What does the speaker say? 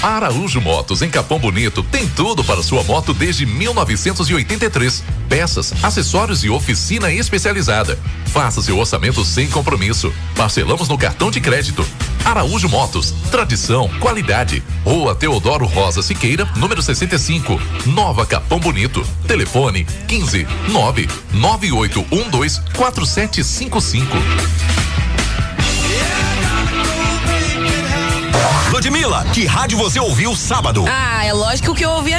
A Araújo Motos, em Capão Bonito, tem tudo para sua moto desde 1983. Peças, acessórios e oficina especializada. Faça seu orçamento sem compromisso. Parcelamos no cartão de crédito. Araújo Motos, tradição, qualidade. Rua Teodoro Rosa Siqueira, número 65, Nova Capão Bonito. Telefone 15 99812 4755. Ludmilla, que rádio você ouviu sábado? Ah, é lógico que eu ouvi